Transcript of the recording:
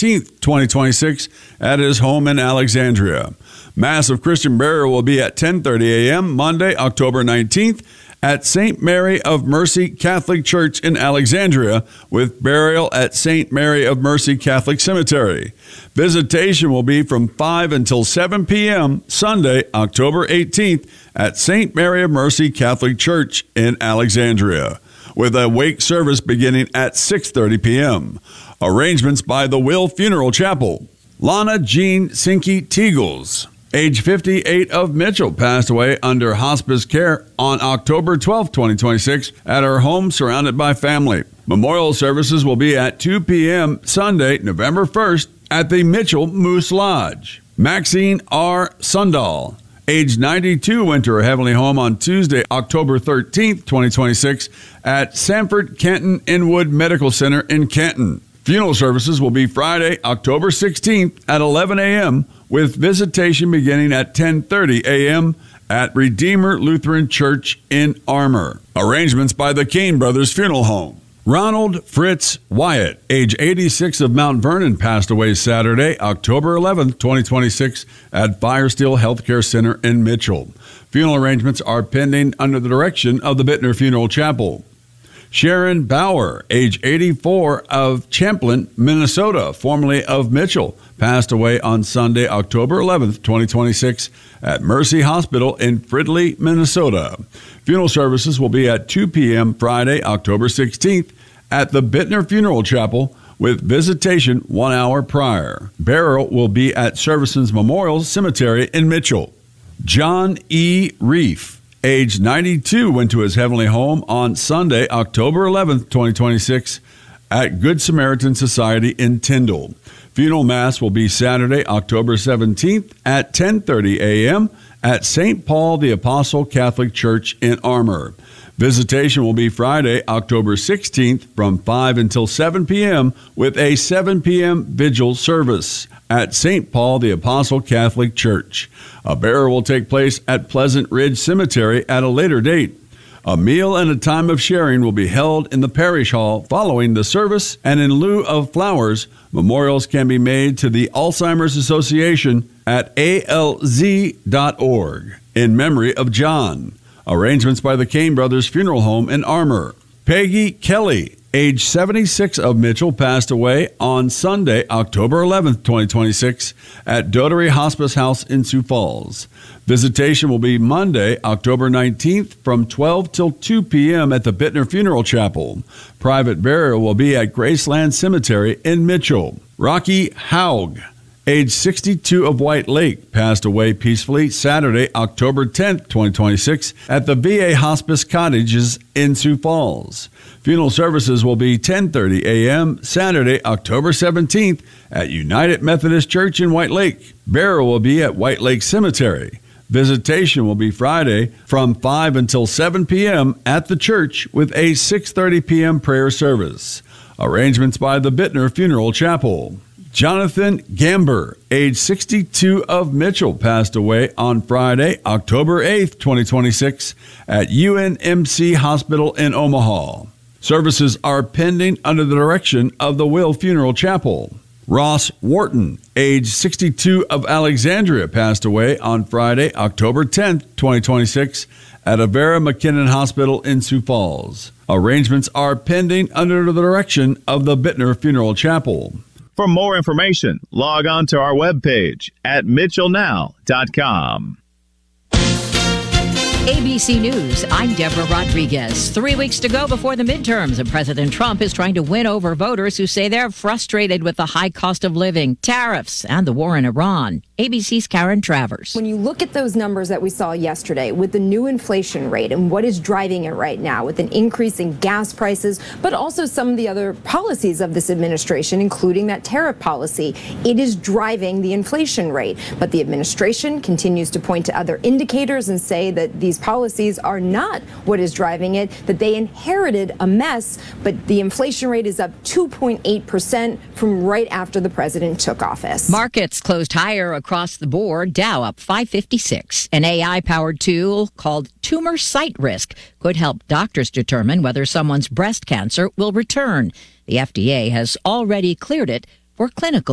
14th, 2026, at his home in Alexandria. Mass of Christian burial will be at 10:30 a.m. Monday, October 19th, at St. Mary of Mercy Catholic Church in Alexandria, with burial at St. Mary of Mercy Catholic Cemetery. Visitation will be from 5 until 7 p.m. Sunday, October 18th, at St. Mary of Mercy Catholic Church in Alexandria, with a wake service beginning at 6:30 p.m. Arrangements by the Will Funeral Chapel. Lana Jean Sinke Teagles, age 58, of Mitchell, passed away under hospice care on October 12, 2026, at her home surrounded by family. Memorial services will be at 2 p.m. Sunday, November 1st, at the Mitchell Moose Lodge. Maxine R. Sundal, age 92, went to her heavenly home on Tuesday, October 13th, 2026, at Sanford Canton Inwood Medical Center in Canton. Funeral services will be Friday, October 16th at 11 a.m., with visitation beginning at 10:30 a.m. at Redeemer Lutheran Church in Armour. Arrangements by the Kane Brothers Funeral Home. Ronald Fritz Wyatt, age 86, of Mount Vernon, passed away Saturday, October 11th, 2026, at Firesteel Healthcare Center in Mitchell. Funeral arrangements are pending under the direction of the Bittner Funeral Chapel. Sharon Bauer, age 84, of Champlin, Minnesota, formerly of Mitchell, passed away on Sunday, October 11th, 2026, at Mercy Hospital in Fridley, Minnesota. Funeral services will be at 2 p.m. Friday, October 16th, at the Bittner Funeral Chapel, with visitation 1 hour prior. Burial will be at Servison's Memorial Cemetery in Mitchell. John E. Reef, age 92, went to his heavenly home on Sunday, October 11th, 2026, at Good Samaritan Society in Tyndall. Funeral Mass will be Saturday, October 17th at 10:30 a.m. at St. Paul the Apostle Catholic Church in Armour. Visitation will be Friday, October 16th from 5 until 7 p.m. with a 7 p.m. vigil service at St. Paul the Apostle Catholic Church. A burial will take place at Pleasant Ridge Cemetery at a later date. A meal and a time of sharing will be held in the parish hall following the service, and in lieu of flowers, memorials can be made to the Alzheimer's Association at alz.org in memory of John. Arrangements by the Kane Brothers Funeral Home in Armour. Peggy Kelly, age 76, of Mitchell, passed away on Sunday, October 11th, 2026, at Dotery Hospice House in Sioux Falls. Visitation will be Monday, October 19th from 12 till 2 p.m. at the Bittner Funeral Chapel. Private burial will be at Graceland Cemetery in Mitchell. Rocky Haug, age 62, of White Lake, passed away peacefully Saturday, October 10th, 2026, at the VA Hospice Cottages in Sioux Falls. Funeral services will be 10:30 a.m. Saturday, October 17th, at United Methodist Church in White Lake. Burial will be at White Lake Cemetery. Visitation will be Friday from 5 until 7 p.m. at the church with a 6:30 p.m. prayer service. Arrangements by the Bittner Funeral Chapel. Jonathan Gamber, age 62, of Mitchell, passed away on Friday, October 8th, 2026, at UNMC Hospital in Omaha. Services are pending under the direction of the Will Funeral Chapel. Ross Wharton, age 62, of Alexandria, passed away on Friday, October 10th, 2026, at Avera McKinnon Hospital in Sioux Falls. Arrangements are pending under the direction of the Bittner Funeral Chapel. For more information, log on to our webpage at mitchellnow.com. ABC News, I'm Deborah Rodriguez. 3 weeks to go before the midterms, and President Trump is trying to win over voters who say they're frustrated with the high cost of living, tariffs, and the war in Iran. ABC's Karen Travers. When you look at those numbers that we saw yesterday with the new inflation rate and what is driving it right now with an increase in gas prices, but also some of the other policies of this administration, including that tariff policy, it is driving the inflation rate. But the administration continues to point to other indicators and say that these policies are not what is driving it, that they inherited a mess, but the inflation rate is up 2.8% from right after the president took office. Markets closed higher across the board. Dow up 556. An AI-powered tool called Tumor Site Risk could help doctors determine whether someone's breast cancer will return. The FDA has already cleared it for clinical